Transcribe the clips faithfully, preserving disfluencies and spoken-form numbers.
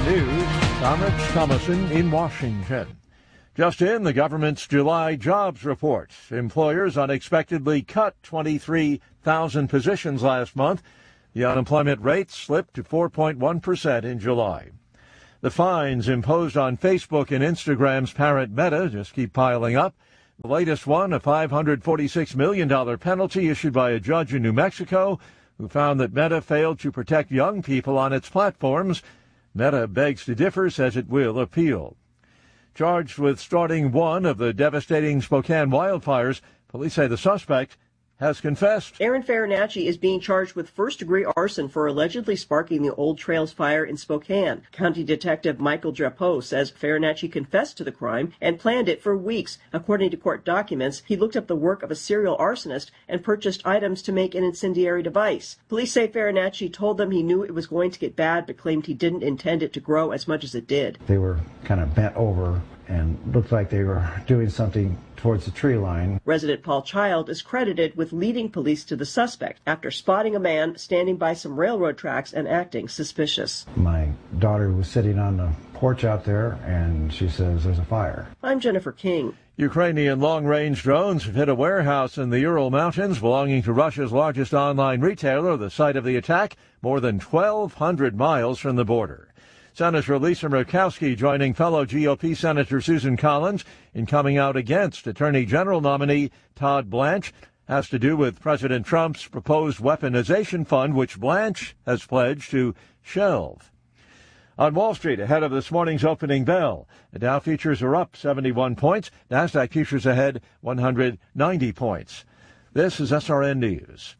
News, I'm Rich Thomason in Washington. Just in, the government's July jobs report. Employers unexpectedly cut twenty-three thousand positions last month. The unemployment rate slipped to four point one percent in July. The fines imposed on Facebook and Instagram's parent Meta just keep piling up. The latest one, a five hundred forty-six million dollars penalty issued by a judge in New Mexico who found that Meta failed to protect young people on its platforms. Meta begs to differ, says it will appeal. Charged with starting one of the devastating Spokane wildfires, police say the suspect has confessed. Aaron Farinacci is being charged with first-degree arson for allegedly sparking the Old Trails fire in Spokane. County Detective Michael Drapeau says Farinacci confessed to the crime and planned it for weeks. According to court documents, he looked up the work of a serial arsonist and purchased items to make an incendiary device. Police say Farinacci told them he knew it was going to get bad, but claimed he didn't intend it to grow as much as it did. They were kind of bent over and looked like they were doing something towards the tree line. Resident Paul Child is credited with leading police to the suspect after spotting a man standing by some railroad tracks and acting suspicious. My daughter was sitting on the porch out there, and she says there's a fire. I'm Jennifer King. Ukrainian long-range drones have hit a warehouse in the Ural Mountains belonging to Russia's largest online retailer, the site of the attack, more than twelve hundred miles from the border. Senator Lisa Murkowski joining fellow G O P Senator Susan Collins in coming out against Attorney General nominee Todd Blanche. Has to do with President Trump's proposed weaponization fund, which Blanche has pledged to shelve. On Wall Street, ahead of this morning's opening bell, the Dow futures are up seventy-one points. NASDAQ futures ahead one hundred ninety points. This is S R N News.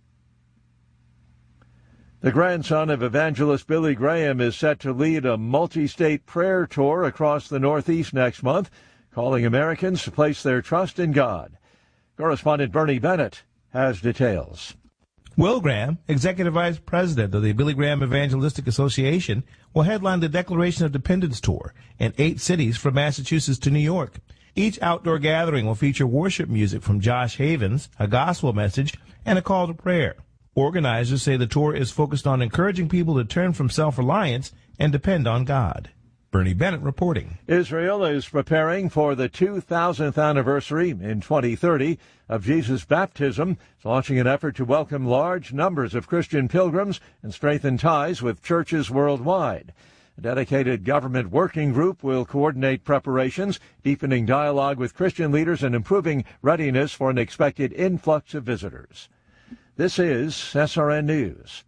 The grandson of evangelist Billy Graham is set to lead a multi-state prayer tour across the Northeast next month, calling Americans to place their trust in God. Correspondent Bernie Bennett has details. Will Graham, Executive Vice President of the Billy Graham Evangelistic Association, will headline the Declaration of Dependence Tour in eight cities from Massachusetts to New York. Each outdoor gathering will feature worship music from Josh Havens, a gospel message, and a call to prayer. Organizers say the tour is focused on encouraging people to turn from self-reliance and depend on God. Bernie Bennett reporting. Israel is preparing for the two thousandth anniversary in twenty thirty of Jesus' baptism. It's launching an effort to welcome large numbers of Christian pilgrims and strengthen ties with churches worldwide. A dedicated government working group will coordinate preparations, deepening dialogue with Christian leaders and improving readiness for an expected influx of visitors. This is S R N News.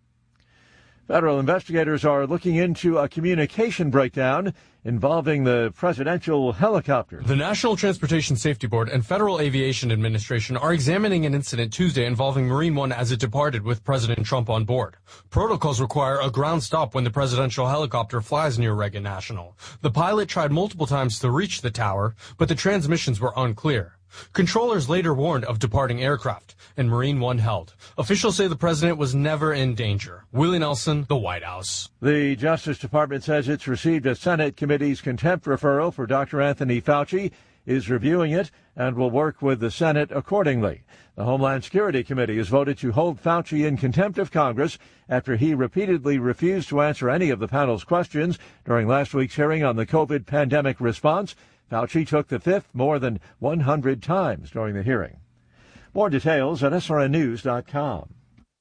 Federal investigators are looking into a communication breakdown involving the presidential helicopter. The National Transportation Safety Board and Federal Aviation Administration are examining an incident Tuesday involving Marine One as it departed with President Trump on board. Protocols require a ground stop when the presidential helicopter flies near Reagan National. The pilot tried multiple times to reach the tower, but the transmissions were unclear. Controllers later warned of departing aircraft, and Marine One held. Officials say the president was never in danger. Willie Nelson, the White House. The Justice Department says it's received a Senate committee's contempt referral for Doctor Anthony Fauci, is reviewing it, and will work with the Senate accordingly. The Homeland Security Committee has voted to hold Fauci in contempt of Congress after he repeatedly refused to answer any of the panel's questions during last week's hearing on the COVID pandemic response. Fauci took the fifth more than one hundred times during the hearing. More details at S R N news dot com.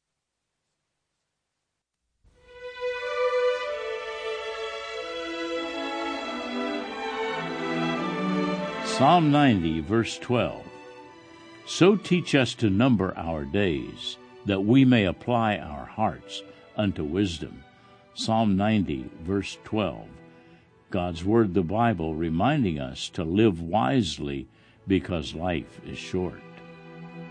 Psalm ninety, verse twelve. So teach us to number our days, that we may apply our hearts unto wisdom. Psalm ninety, verse twelve. God's Word, the Bible, reminding us to live wisely because life is short.